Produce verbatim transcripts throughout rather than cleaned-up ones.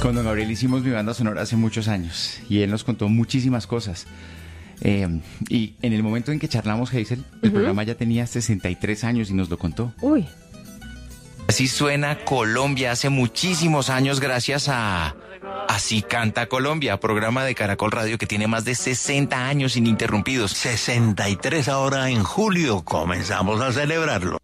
Con don Gabriel hicimos mi banda sonora hace muchos años y él nos contó muchísimas cosas. Eh, y en el momento en que charlamos, Hazel, el uh-huh. programa ya tenía sesenta y tres años y nos lo contó. Uy. Así suena Colombia hace muchísimos años gracias a Así Canta Colombia, programa de Caracol Radio que tiene más de sesenta años ininterrumpidos. sesenta y tres ahora en julio, comenzamos a celebrarlo.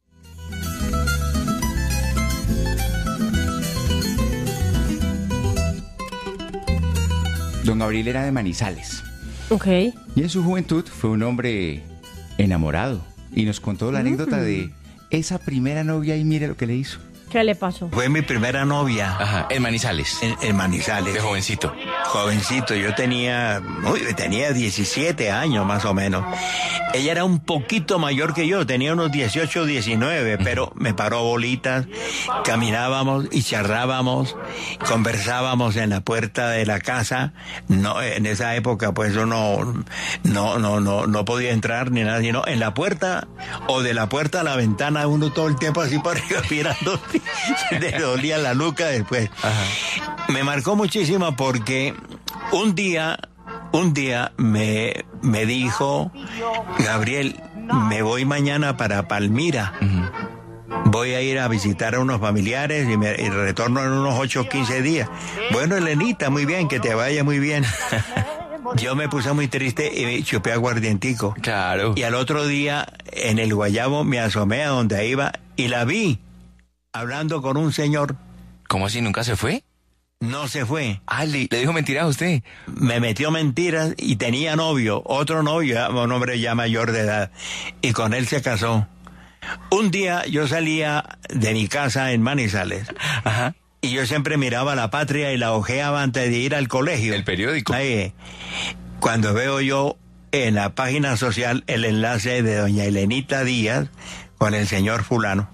Don Gabriel era de Manizales. Ok. Y en su juventud fue un hombre enamorado. Y nos contó la mm. anécdota de esa primera novia y mire lo que le hizo. ¿Qué le pasó? Fue mi primera novia. Ajá, en Manizales. En, en Manizales. De jovencito. Jovencito, yo tenía, uy, tenía diecisiete años más o menos. Ella era un poquito mayor que yo, tenía unos dieciocho, diecinueve, pero me paró bolitas, caminábamos y charlábamos, conversábamos en la puerta de la casa. No, en esa época pues uno no, no, no, no podía entrar ni nada, sino en la puerta o de la puerta a la ventana uno todo el tiempo así para arriba mirando. Le dolía la nuca después. Ajá. Me marcó muchísimo porque un día, un día me, me dijo, Gabriel, me voy mañana para Palmira. Uh-huh. Voy a ir a visitar a unos familiares y, me, y retorno en unos ocho o quince días. Bueno, Elenita, muy bien, que te vaya muy bien. Yo me puse muy triste y me chupé aguardientico. Claro. Y al otro día, en el Guayabo, me asomé a donde iba y la vi hablando con un señor. ¿Cómo así? ¿Nunca se fue? No se fue. Ah, ¿le, le dijo mentiras a usted? Me metió mentiras y tenía novio, otro novio, un hombre ya mayor de edad, y con él se casó. Un día yo salía de mi casa en Manizales. Ajá. Y yo siempre miraba La Patria y la hojeaba antes de ir al colegio. ¿El periódico? Ahí. Cuando veo yo en la página social el enlace de doña Elenita Díaz con el señor fulano.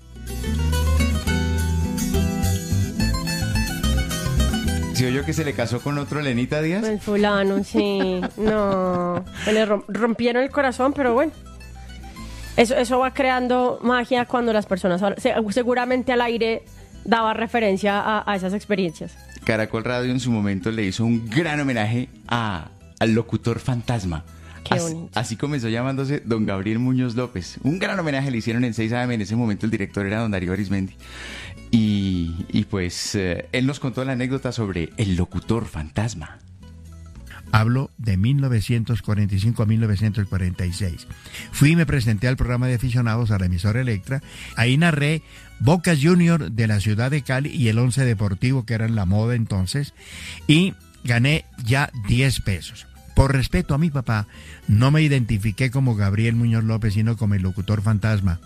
¿Sí oyó que se le casó con otro Elenita Díaz? El fulano, sí. No. Le rompieron el corazón, pero bueno. Eso, eso va creando magia cuando las personas... Seguramente al aire daba referencia a, a esas experiencias. Caracol Radio en su momento le hizo un gran homenaje a, al locutor fantasma. Qué así, bonito. así comenzó llamándose don Gabriel Muñoz López. Un gran homenaje le hicieron en seis A M. En ese momento el director era don Darío Arismendi. Y, y pues eh, él nos contó la anécdota sobre el locutor fantasma. Hablo de mil novecientos cuarenta y cinco a mil novecientos cuarenta y seis. Fui y me presenté al programa de aficionados a la emisora Electra. Ahí narré Boca Junior de la ciudad de Cali y el Once Deportivo, que eran la moda entonces, y gané ya diez pesos. Por respeto a mi papá, no me identifiqué como Gabriel Muñoz López, sino como el locutor fantasma.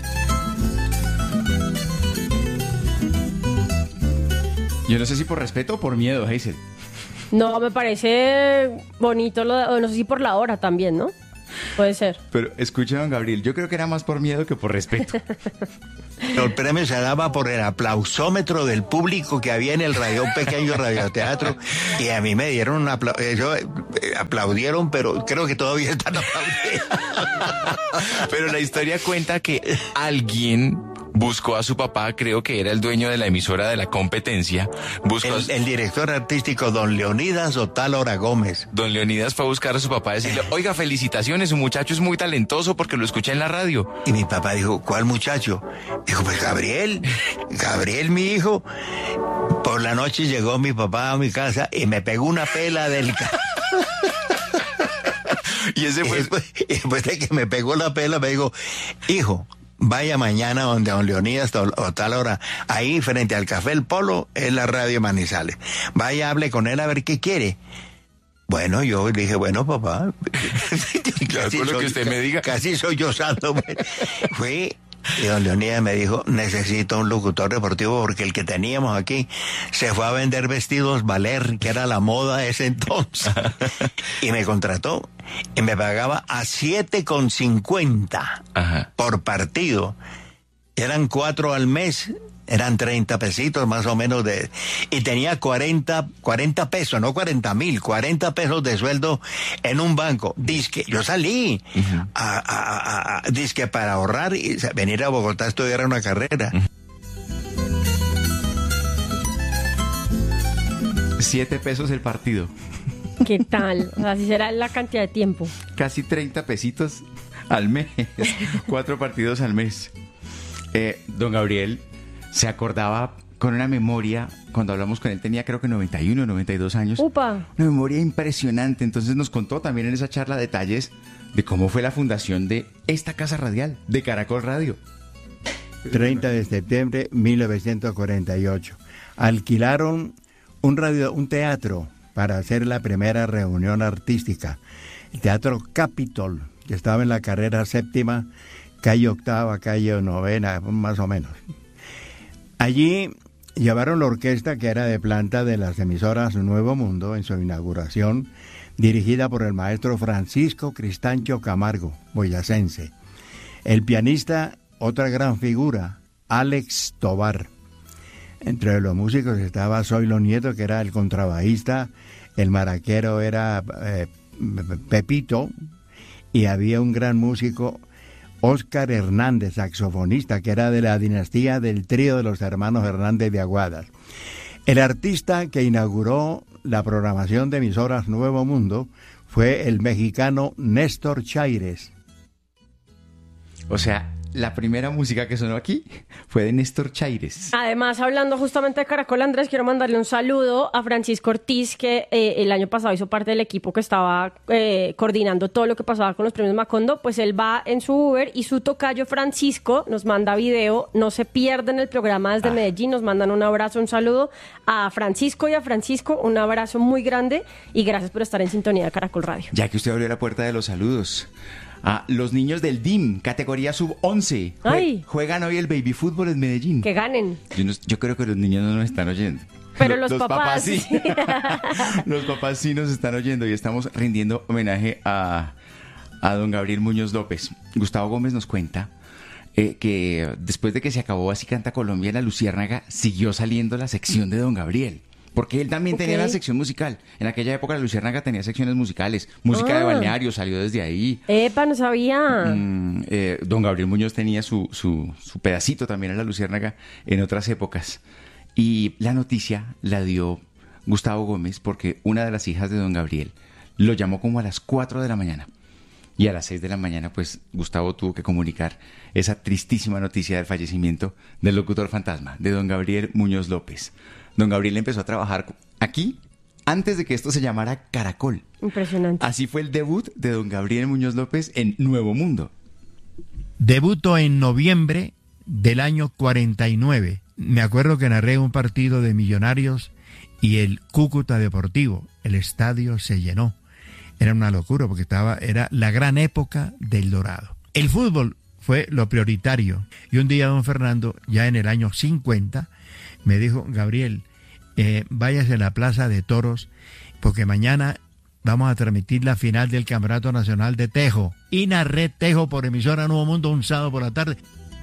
Yo no sé si por respeto o por miedo, Hazel. No, me parece bonito, lo de, no sé si por la hora también, ¿no? Puede ser. Pero escucha, don Gabriel, yo creo que era más por miedo que por respeto. El premio se daba por el aplausómetro del público que había en el radio, un pequeño radioteatro, y a mí me dieron un aplauso. Ellos eh, aplaudieron, pero creo que todavía están aplaudiendo. Pero la historia cuenta que alguien buscó a su papá, creo que era el dueño de la emisora de la competencia. Buscó el, a su... el director artístico, don Leonidas Otálora Gómez. Don Leonidas fue a buscar a su papá y decirle, oiga, felicitaciones, su muchacho es muy talentoso porque lo escuché en la radio. Y mi papá dijo, ¿cuál muchacho? Dijo, pues Gabriel, Gabriel, mi hijo. Por la noche llegó mi papá a mi casa y me pegó una pela del... Y ese fue... Y después, y después de que me pegó la pela, me dijo, hijo, vaya mañana donde don Leonidas o tal hora, ahí frente al Café El Polo, es la radio Manizales. Vaya, hable con él a ver qué quiere. Bueno, yo le dije, bueno, papá. Claro, con lo que usted me diga. Casi soy yo santo. Fui y don Leonidas me dijo, necesito un locutor deportivo porque el que teníamos aquí se fue a vender vestidos Valer, que era la moda ese entonces. Y me contrató. Y me pagaba a siete con cincuenta por partido. Eran cuatro al mes, eran treinta pesitos más o menos de... Y tenía cuarenta, cuarenta pesos, no cuarenta mil, cuarenta pesos de sueldo en un banco. Disque, yo salí uh-huh. a, a, a, a disque para ahorrar y venir a Bogotá a estudiar una carrera. Uh-huh. Siete pesos el partido. ¿Qué tal? O sea, así será la cantidad de tiempo. Casi treinta pesitos al mes. Cuatro partidos al mes. Eh, don Gabriel se acordaba con una memoria, cuando hablamos con él tenía creo que noventa y uno, noventa y dos años. Upa. Una memoria impresionante. Entonces nos contó también en esa charla detalles de cómo fue la fundación de esta casa radial, de Caracol Radio. treinta de septiembre de mil novecientos cuarenta y ocho. Alquilaron un radio, un teatro para hacer la primera reunión artística. El Teatro Capitol, que estaba en la carrera séptima, calle octava, calle novena, más o menos. Allí llevaron la orquesta que era de planta de las emisoras Nuevo Mundo en su inauguración, dirigida por el maestro Francisco Cristancho Camargo, boyacense. El pianista, otra gran figura, Alex Tobar. Entre los músicos estaba Zoilo Nieto, que era el contrabajista, el maraquero era eh, Pepito, y había un gran músico, Óscar Hernández, saxofonista, que era de la dinastía del trío de los hermanos Hernández de Aguadas. El artista que inauguró la programación de emisoras Nuevo Mundo fue el mexicano Néstor Chaires. O sea, la primera música que sonó aquí fue de Néstor Chaires. Además, hablando justamente de Caracol, Andrés, quiero mandarle un saludo a Francisco Ortiz, que eh, el año pasado hizo parte del equipo que estaba eh, coordinando todo lo que pasaba con los premios Macondo. Pues él va en su Uber y su tocayo Francisco nos manda video. No se pierden el programa desde ah. Medellín. Nos mandan un abrazo, un saludo a Francisco y a Francisco. Un abrazo muy grande y gracias por estar en sintonía de Caracol Radio. Ya que usted abrió la puerta de los saludos, a los niños del D I M, categoría sub once, Jue- juegan hoy el baby fútbol en Medellín. Que ganen. Yo, no, yo creo que los niños no nos están oyendo. Pero los, los papás, papás sí. Los papás sí nos están oyendo y estamos rindiendo homenaje a, a don Gabriel Muñoz López. Gustavo Gómez nos cuenta eh, que después de que se acabó Así Canta Colombia en La Luciérnaga, siguió saliendo la sección de don Gabriel. Porque él también okay. tenía la sección musical. En aquella época la Luciérnaga tenía secciones musicales. Música ah. de balneario salió desde ahí. ¡Epa, no sabía! Mm, eh, don Gabriel Muñoz tenía su, su, su pedacito también en la Luciérnaga en otras épocas. Y la noticia la dio Gustavo Gómez porque una de las hijas de don Gabriel lo llamó como a las cuatro de la mañana. Y a las seis de la mañana, pues, Gustavo tuvo que comunicar esa tristísima noticia del fallecimiento del locutor fantasma, de don Gabriel Muñoz López. Don Gabriel empezó a trabajar aquí antes de que esto se llamara Caracol. Impresionante. Así fue el debut de don Gabriel Muñoz López en Nuevo Mundo. Debutó en noviembre del año cuarenta y nueve. Me acuerdo que narré un partido de Millonarios y el Cúcuta Deportivo. El estadio se llenó. Era una locura porque estaba, era la gran época del Dorado. El fútbol fue lo prioritario. Y un día don Fernando, ya en el año cincuenta, me dijo, Gabriel, eh, váyase a la Plaza de Toros porque mañana vamos a transmitir la final del Campeonato Nacional de Tejo. Y narré Tejo por emisora Nuevo Mundo un sábado por la tarde.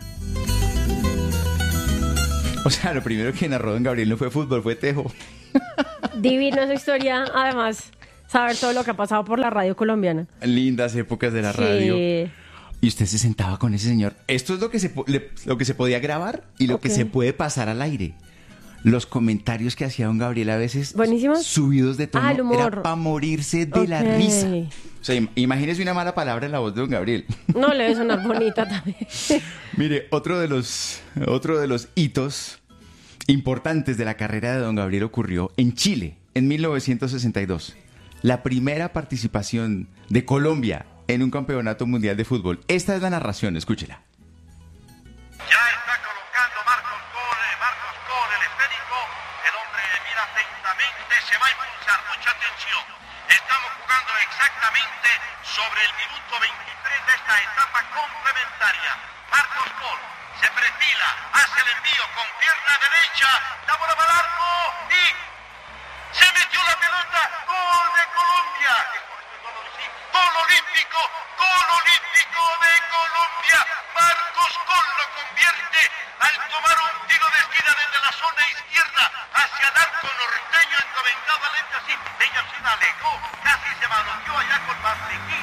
O sea, lo primero que narró don Gabriel no fue fútbol, fue Tejo. Divina esa historia, además, saber todo lo que ha pasado por la radio colombiana. Lindas épocas de la sí. radio. Y usted se sentaba con ese señor. Esto es lo que se, le, lo que se podía grabar y lo okay. que se puede pasar al aire. Los comentarios que hacía don Gabriel a veces ¿buenísimos? Subidos de tono, ah, el humor. Era para morirse de okay. la risa. O sea, imagínese una mala palabra en la voz de don Gabriel. No, le debe sonar bonita también. Mire, otro de los otro de los hitos importantes de la carrera de don Gabriel ocurrió en Chile en mil novecientos sesenta y dos. La primera participación de Colombia en un campeonato mundial de fútbol. Esta es la narración, escúchela. Ya está colocando Marcos Cole, Marcos Cole, el esférico. El hombre mira atentamente, se va a impulsar, mucha atención. Estamos jugando exactamente sobre el minuto veintitrés de esta etapa complementaria. Marcos Cole se perfila, hace el envío con pierna derecha, la bola para el arco y se metió la pelota. Gol de Colombia. Gol olímpico, gol olímpico de Colombia. Marcos Cole lo convierte al tomar un tiro de esquina desde la zona izquierda hacia el arco norteño encomendado al éxtasis. Ella se alejó, casi se manoteó allá con Marlequín.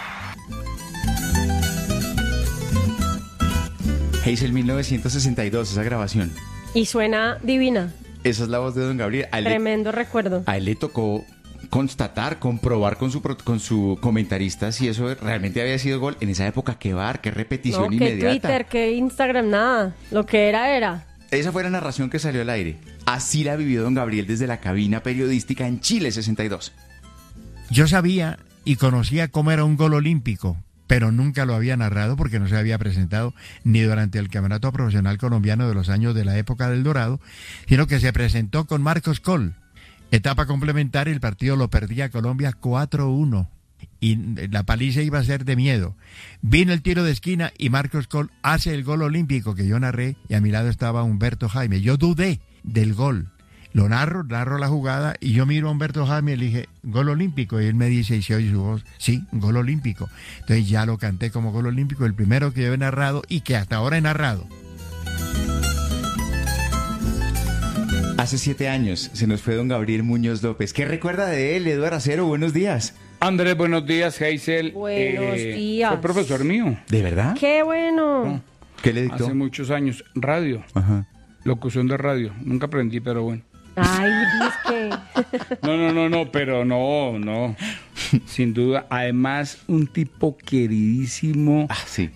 Hazel mil novecientos sesenta y dos, esa grabación. Y suena divina. Esa es la voz de don Gabriel. A él le- Tremendo recuerdo. a él le tocó constatar, comprobar con su pro- con su comentarista si eso realmente había sido gol. En esa época, qué bar, qué repetición No, que inmediata. Twitter, que Instagram, nada. Lo que era, era. Esa fue la narración que salió al aire. Así la vivió don Gabriel desde la cabina periodística en Chile sesenta y dos. Yo sabía y conocía cómo era un gol olímpico, pero nunca lo había narrado porque no se había presentado ni durante el Campeonato Profesional Colombiano de los años de la época del Dorado, sino que se presentó con Marcos Coll. Etapa complementaria, el partido lo perdía Colombia cuatro uno y la paliza iba a ser de miedo. Vino el tiro de esquina y Marcos Coll hace el gol olímpico que yo narré y a mi lado estaba Humberto Jaime. Yo dudé del gol. Lo narro, narro la jugada y yo miro a Humberto Jaime y le dije, gol olímpico. Y él me dice, y se oye su voz, sí, gol olímpico. Entonces ya lo canté como gol olímpico, el primero que yo he narrado y que hasta ahora he narrado. Hace siete años se nos fue don Gabriel Muñoz López. ¿Qué recuerda de él, Eduardo Acero? Buenos días. Andrés, buenos días, Hazel. Buenos días. Fue profesor mío. ¿De verdad? ¡Qué bueno! ¿Qué le dictó? Hace muchos años. Radio. Ajá. Locución de radio. Nunca aprendí, pero bueno. Ay, disque. No, no, no, no, pero no, no. Sin duda. Además, un tipo queridísimo. Ah, sí.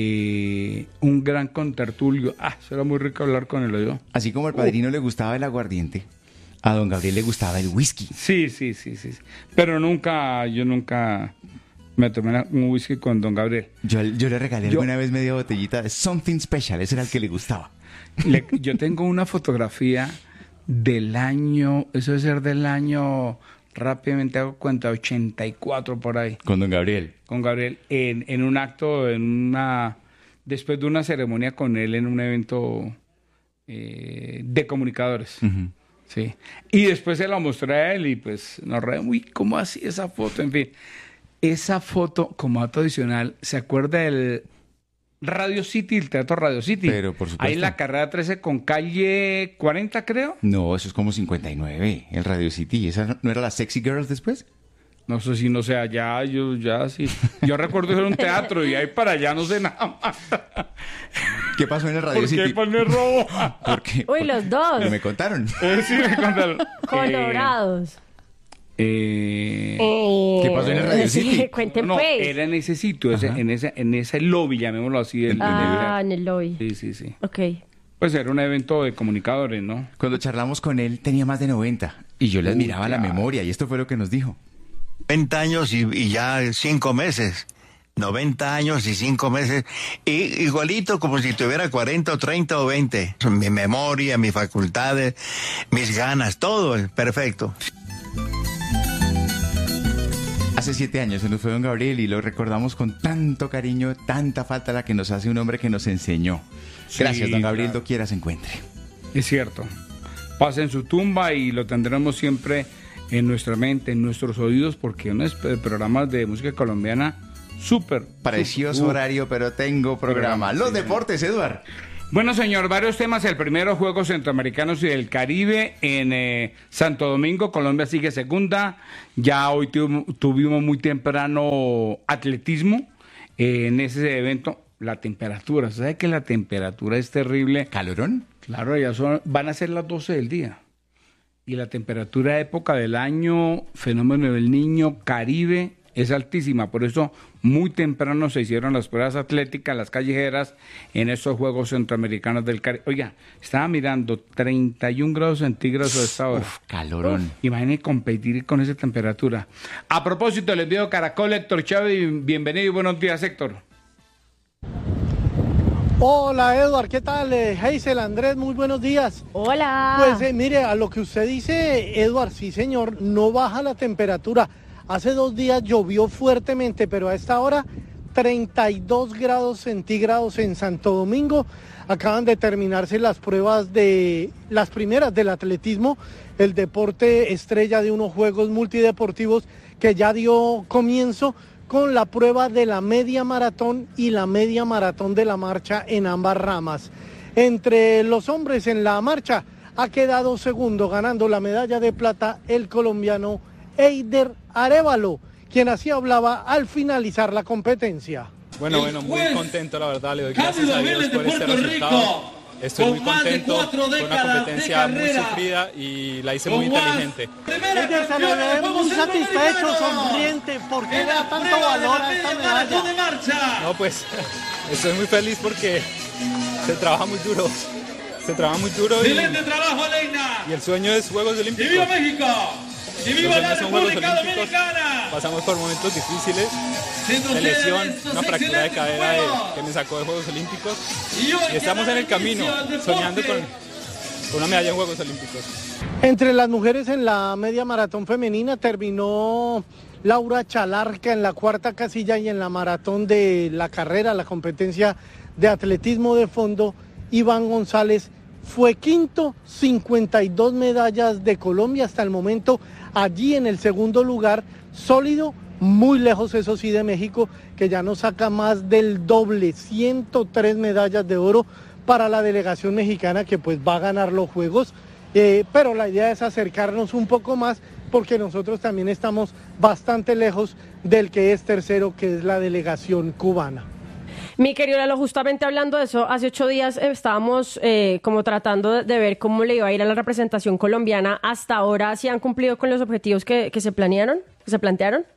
eh, un gran contertulio. Ah, será muy rico hablar con él, yo. Así como al padrino le gustaba el aguardiente, a don Gabriel le gustaba el whisky. Sí, sí, sí, sí. sí. Pero nunca, yo nunca me tomé un whisky con don Gabriel. Yo, yo le regalé Yo- alguna vez media botellita de Something Special, ese era el que le gustaba. Le- yo tengo una fotografía del año, eso debe ser del año, rápidamente hago cuenta, ochenta y cuatro por ahí, Con don Gabriel. con Gabriel, en, en un acto, en una, después de una ceremonia con él en un evento eh, de comunicadores. Ujú. Sí. Y después se la mostré a él y pues nos reímos, uy, ¿cómo así esa foto? En fin, esa foto, como dato adicional, ¿se acuerda del Radio City, el Teatro Radio City? Pero, por supuesto. Ahí en la carrera trece con calle cuarenta, creo. No, eso es como cincuenta y nueve, el Radio City. ¿Esa no era la Sexy Girls después? No sé si no sé, allá, yo ya sí. Yo recuerdo que era un teatro y ahí para allá no sé nada más. ¿Qué pasó en el Radio ¿Por qué City? poner robo? Porque, Uy, los dos. no me contaron. Eh, sí, me contaron. Colorados. Eh, eh, Eh, ¿Qué pasó en el Radio sí, City? cuenten no, pues. era en ese sitio, ese- Ajá. en, ese, en ese lobby, llamémoslo así. del- Ah, del- en el lobby. Sí, sí, sí. Ok. Pues era un evento de comunicadores, ¿no? Cuando charlamos con él tenía más de noventa y yo le Uy, admiraba la claro. memoria y esto fue lo que nos dijo. noventa años y, y ya cinco meses. noventa años y cinco meses. Y igualito como si tuviera cuarenta o treinta o veinte. Mi memoria, mis facultades, mis ganas, todo es perfecto. Hace siete años se nos fue don Gabriel y lo recordamos con tanto cariño, tanta falta la que nos hace un hombre que nos enseñó. Sí, Gracias, don Gabriel, claro. doquiera se encuentre. Es cierto. Pasa en su tumba y lo tendremos siempre en nuestra mente, en nuestros oídos, porque unos pe- programas de música colombiana súper. Precioso súper- horario, pero tengo programa. Programa, Los sí, deportes, Eduard. Bueno, señor, varios temas. El primero, Juegos Centroamericanos y del Caribe en eh, Santo Domingo. Colombia sigue segunda. Ya hoy tu- tuvimos muy temprano atletismo eh, en ese evento. La temperatura, ¿sabe que la temperatura es terrible? ¿Calorón? Claro, ya son, van a ser las doce del día. Y la temperatura época del año, fenómeno del niño, Caribe, es altísima. Por eso, muy temprano se hicieron las pruebas atléticas, las callejeras, en esos Juegos Centroamericanos del Caribe. Oiga, estaba mirando treinta y un grados centígrados a esta hora. Uf, calorón. Imagínate competir con esa temperatura. A propósito, les envío Caracol, Héctor Chávez. Bienvenido y buenos días, Héctor. Hola Edward, ¿qué tal? Eh, Hazel, Andrés, muy buenos días. Hola. Pues eh, mire, a lo que usted dice, Edward, sí señor, no baja la temperatura. Hace dos días llovió fuertemente, pero a esta hora treinta y dos grados centígrados en Santo Domingo. Acaban de terminarse las pruebas de las primeras del atletismo, el deporte estrella de unos juegos multideportivos que ya dio comienzo con la prueba de la media maratón y la media maratón de la marcha en ambas ramas. Entre los hombres en la marcha ha quedado segundo, ganando la medalla de plata el colombiano Eider Arévalo, quien así hablaba al finalizar la competencia. Bueno, bueno, muy contento la verdad, le doy gracias a Dios por este resultado. Estoy muy contento, fue una competencia muy sufrida y la hice muy inteligente. Ella se le ve muy satisfecho, sonriente. ¿Por qué le da tanto valor a esta medalla? No, pues estoy muy feliz porque se trabaja muy duro. Se trabaja muy duro y, y el sueño es Juegos Olímpicos. ¡Y viva México! ¡Y viva la República Dominicana! Pasamos por momentos difíciles de lesión, una fractura de cadera de, que me sacó de Juegos Olímpicos y estamos en el camino soñando con, con una medalla en Juegos Olímpicos. Entre las mujeres en la media maratón femenina terminó Laura Chalarca en la cuarta casilla y en la maratón de la carrera, la competencia de atletismo de fondo, Iván González fue quinto, cincuenta y dos medallas de Colombia hasta el momento, allí en el segundo lugar, sólido, muy lejos eso sí de México, que ya nos saca más del doble, ciento tres medallas de oro para la delegación mexicana que pues va a ganar los Juegos, eh, pero la idea es acercarnos un poco más porque nosotros también estamos bastante lejos del que es tercero, que es la delegación cubana. Mi querido Lalo, justamente hablando de eso, hace ocho días eh, estábamos eh, como tratando de, de ver cómo le iba a ir a la representación colombiana. Hasta ahora, ¿sí han cumplido con los objetivos que, que se planearon, que se plantearon?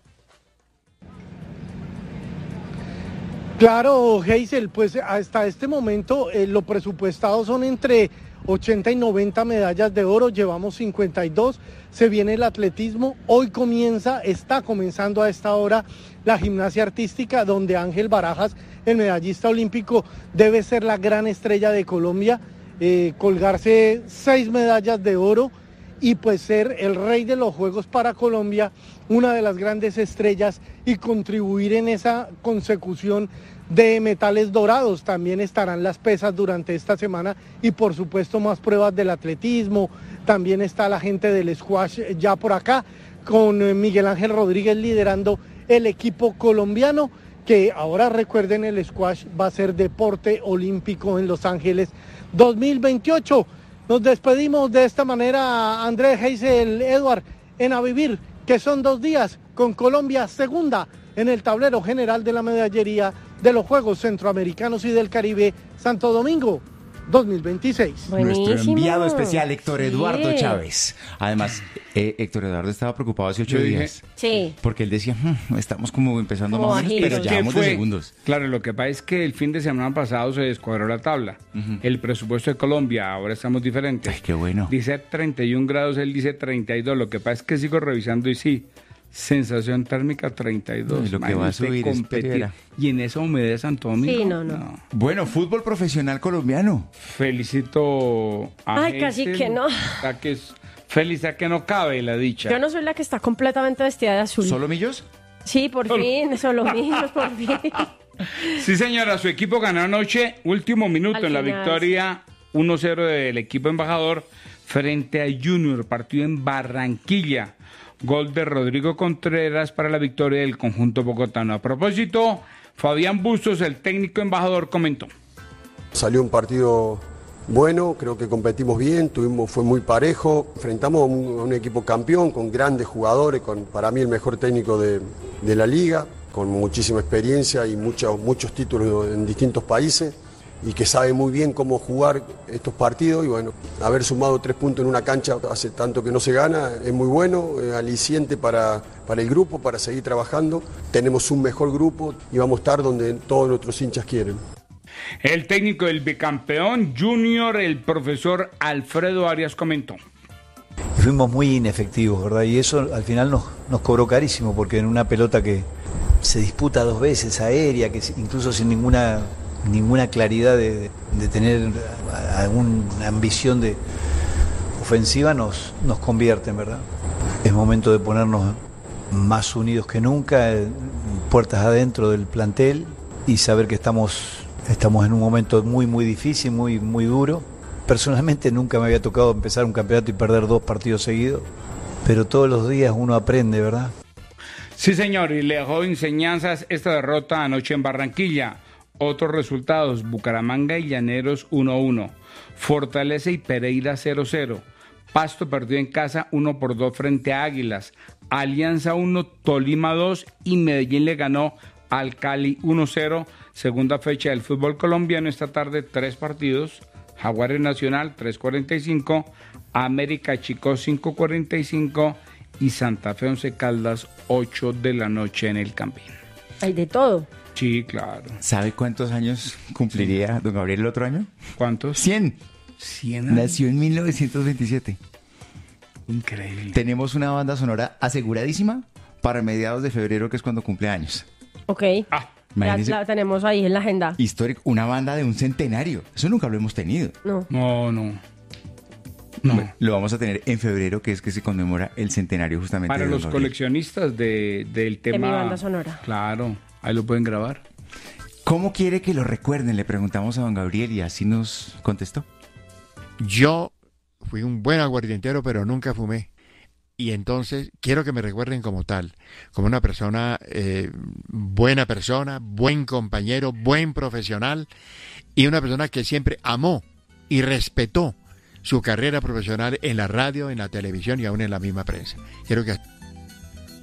Claro, Hazel, pues hasta este momento eh, lo presupuestado son entre ochenta y noventa medallas de oro, llevamos cincuenta y dos, se viene el atletismo, hoy comienza, está comenzando a esta hora la gimnasia artística, donde Ángel Barajas, el medallista olímpico, debe ser la gran estrella de Colombia, eh, colgarse seis medallas de oro y pues ser el rey de los Juegos para Colombia, una de las grandes estrellas y contribuir en esa consecución de metales dorados. También estarán las pesas durante esta semana y por supuesto más pruebas del atletismo. También está la gente del squash ya por acá, con Miguel Ángel Rodríguez liderando el equipo colombiano, que ahora recuerden, el squash va a ser deporte olímpico en Los Ángeles dos mil veintiocho. Nos despedimos de esta manera, Andrés, Hazel, Edward, en A Vivir, que son dos días con Colombia segunda en el tablero general de la medallería de los Juegos Centroamericanos y del Caribe Santo Domingo dos mil veintiséis. Buenísimo. Nuestro enviado especial, Héctor Sí. Eduardo Chávez. Además, eh, Héctor Eduardo estaba preocupado hace ocho Yo dije- días. Sí. Porque él decía, "Hmm, estamos como empezando Como más o menos, bajitos. pero ¿Qué llevamos de fue? segundos. Claro, lo que pasa es que el fin de semana pasado se descuadró la tabla. El presupuesto de Colombia, ahora estamos diferentes. Ay, qué bueno. Dice treinta y un grados, él dice treinta y dos. Lo que pasa es que sigo revisando y sí, sensación térmica treinta y dos. Ay, lo que va a Imagínate subir es competir. Pereira. Y en esa humedad de Santo Domingo. Sí, no, no. Bueno, fútbol profesional colombiano. Felicito a Ay, casi Hazel, que no. a que es feliz a que no cabe la dicha. Yo no soy la que está completamente vestida de azul. ¿Solo Millos? Sí, por Solo- fin, solo míos, por fin. Sí, señora, su equipo ganó anoche, último minuto Al en la final. victoria uno cero del equipo embajador frente a Junior, partido en Barranquilla. Gol de Rodrigo Contreras para la victoria del conjunto bogotano. A propósito, Fabián Bustos, el técnico embajador, comentó. Salió un partido bueno, creo que competimos bien, tuvimos, fue muy parejo, enfrentamos a un, a un equipo campeón con grandes jugadores, con para mí el mejor técnico de, de la liga, con muchísima experiencia y muchos, muchos títulos en distintos países y que sabe muy bien cómo jugar estos partidos y bueno, haber sumado tres puntos en una cancha hace tanto que no se gana es muy bueno, es aliciente para, para el grupo, para seguir trabajando, tenemos un mejor grupo y vamos a estar donde todos nuestros hinchas quieren. El técnico del bicampeón Junior, el profesor Alfredo Arias, comentó. Fuimos muy inefectivos, ¿verdad? Y eso al final nos, nos cobró carísimo, porque en una pelota que se disputa dos veces, aérea, que incluso sin ninguna, ninguna claridad de, de tener alguna ambición de ofensiva, nos, nos convierten, ¿verdad? Es momento de ponernos más unidos que nunca, puertas adentro del plantel, y saber que estamos, estamos en un momento muy, muy difícil, muy, muy duro. Personalmente nunca me había tocado empezar un campeonato y perder dos partidos seguidos, pero todos los días uno aprende, ¿verdad? Sí, señor, y le dejó enseñanzas esta derrota anoche en Barranquilla. Otros resultados: Bucaramanga y Llaneros uno a uno, Fortaleza y Pereira cero a cero, Pasto perdió en casa uno por dos frente a Águilas, Alianza uno, Tolima dos y Medellín le ganó al Cali uno a cero. Segunda fecha del fútbol colombiano esta tarde, tres partidos. Jaguares Nacional tres cuarenta y cinco, América Chicó cinco cuarenta y cinco y Santa Fe Once Caldas ocho de la noche en el Campín. Hay de todo. Sí, claro. ¿Sabe cuántos años cumpliría don Gabriel el otro año? ¿Cuántos? cien. cien años. Nació en mil novecientos veintisiete. Increíble. Tenemos una banda sonora aseguradísima para mediados de febrero, que es cuando cumple años. Ok. Ah, Ya imagínese. la tenemos ahí en la agenda. Histórico, una banda de un centenario. Eso nunca lo hemos tenido. No. No, no. No. Bueno, lo vamos a tener en febrero, que es que se conmemora el centenario justamente. Para de don los Gabriel. coleccionistas de, del tema. mi banda sonora. Claro, ahí lo pueden grabar. ¿Cómo quiere que lo recuerden? Le preguntamos a don Gabriel y así nos contestó. Yo fui un buen aguardientero, pero nunca fumé. Y entonces quiero que me recuerden como tal, como una persona, eh, buena persona, buen compañero, buen profesional y una persona que siempre amó y respetó su carrera profesional en la radio, en la televisión y aún en la misma prensa. Quiero que